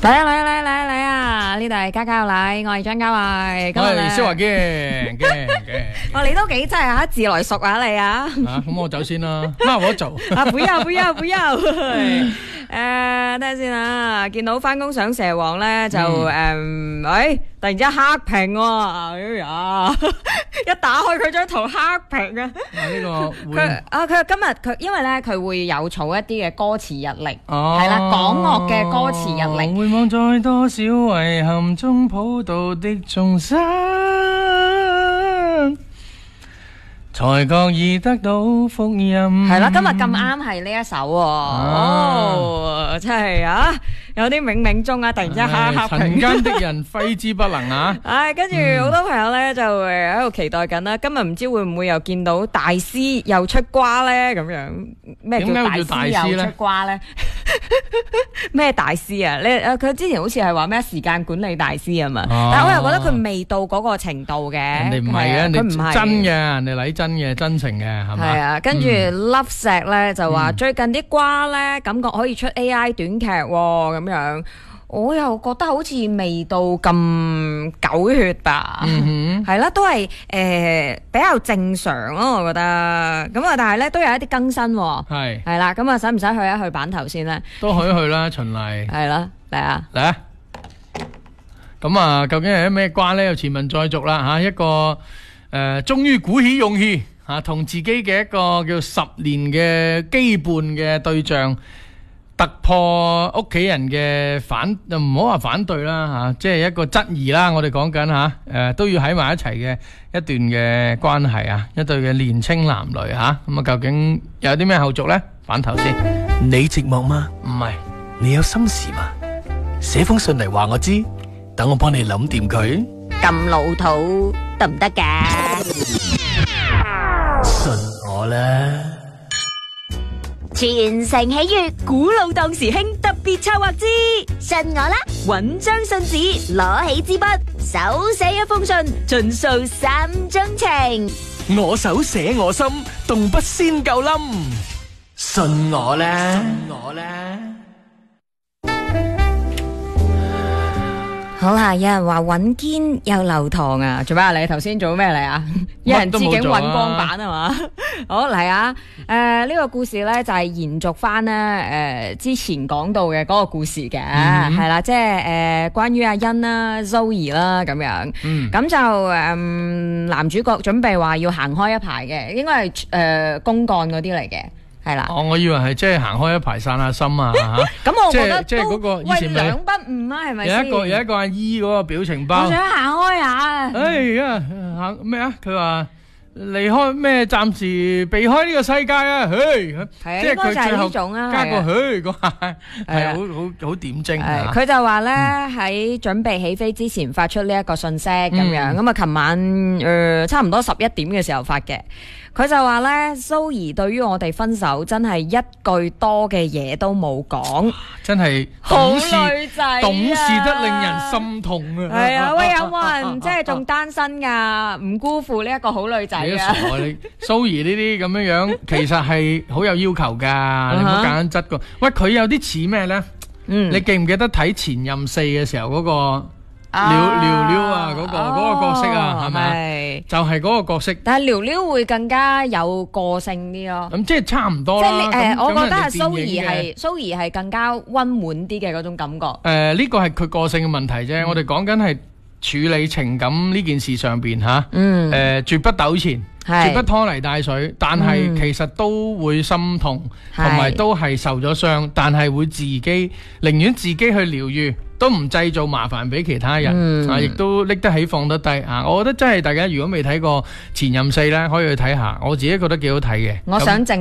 嚟啊！呢度係家家有禮，我係張家慧。 我係蕭華堅，驚。 我你都幾真係吓，自來熟啊你啊！ 咁我走先啦，那我走。 不要。睇下先啊！見到翻工上蛇王咧，就突然之間黑屏喎，哎呀！一打開佢張圖黑屏啊！ 呢個佢今日佢因為咧佢會有儲一啲嘅歌詞日曆，係啦，港樂嘅歌詞日曆。 回望在多少遺憾中抱到的眾生，才覺已得到福音。 係啦，今日咁啱係呢一首喎，真係啊！有啲冥冥中啊，突然之間黑塵間的人揮之不能啊！ 跟住好多朋友咧就喺度期待緊啦。今日唔知會唔會又見到大師又出瓜咧？咁樣咩叫大師又出瓜咧？咩大師啊？佢之前好似係話咩時間管理大師啊嘛，但係我又覺得佢未到嗰個程度嘅。人哋唔係嘅，佢唔係真嘅，人哋嚟真嘅，真情嘅，係咪？係啊， 跟住 Love 石咧就話最近啲瓜咧感覺可以出 AI 短劇喎。咁樣，我又覺得好似未到咁狗血吧，係啦，都係比較正常咯，我覺得。咁啊，但係咧都有一啲更新，係啦，咁啊，使唔使去一去版頭先咧？ 都去一去啦，循例。 係啦，嚟啊！ 嚟啊！咁啊，究竟係啲咩關咧？又前文再續啦吓，一個終於鼓起勇氣吓，同自己嘅一個叫10年嘅羈絆嘅對象。突破屋企人嘅唔好話反對啦吓，即係一個質疑啦。我哋講緊吓，都要喺埋一齊嘅一段嘅關係啊，一對嘅年青男女吓，咁啊究竟有啲咩後續呢？反頭先， 你寂寞嗎？ 唔係， 你有心事嗎？寫封信嚟話我知，等我幫你諗掂佢。 咁老土得唔得噶？ 信我啦！ 全城喜悅，古老當時興特別策劃之，信我啦！搵張信紙，攞起支筆，手寫一封信，盡訴3中情。 我手寫我心，動筆先夠冧。信我啦！ 好啦，有人話尹堅又流堂啊！做咩啊？你頭先做咩嚟啊？有人致敬尹光版係嘛？好嚟啊！呢個故事咧就係延續翻咧之前講到嘅嗰個故事嘅，係啦，即係關於阿欣啦、Zoe 啦咁樣。咁就男主角準備話要行開一排嘅，應該係公幹嗰啲嚟嘅。係啦， 我以為係即係行開一排散下心啊吓。 咁我覺得即係嗰個以前咪兩不誤啊，係咪先？ 有一個阿姨嗰個表情包， 我想行開下。 哎呀，行咩啊？佢話離開咩？暫時避開呢個世界啊！ 即係佢最後加個嗰下係好點睛啊！ 佢就話咧喺準備起飛之前發出呢一個信息咁樣，咁啊，琴晚差唔多11點嘅時候發嘅。佢就話咧 Zoe 對於我哋分手真係一句多嘅嘢都冇講， 真係好女仔啊， 懂事得令人心痛啊！ 係啊，喂，有冇人即係仲單身噶？唔辜負呢一個好女仔啊！ 你傻你 Zoe 呢啲咁樣樣，其實係好有要求噶，你唔好揀質個。喂，佢有啲似咩咧？你記唔記得睇前任4嘅時候嗰個？廖啊，嗰個角色啊，係咪？就係嗰個角色。 但係廖會更加有個性啲咯。 咁即係差唔多啦。 即係我覺得係Zoe係更加溫婉啲嘅嗰種感覺。 呢個係佢個性嘅問題啫。我哋講緊係處理情感呢件事上邊吓。絕不糾纏，絕不拖泥帶水，但係其實都會心痛，同埋都係受咗傷，但係會寧願自己去療愈。都唔製造麻煩俾其他人，亦都拎得起放得低啊！我覺得真係大家如果未睇過前任4咧，可以去睇下，我自己覺得幾好睇嘅。 我想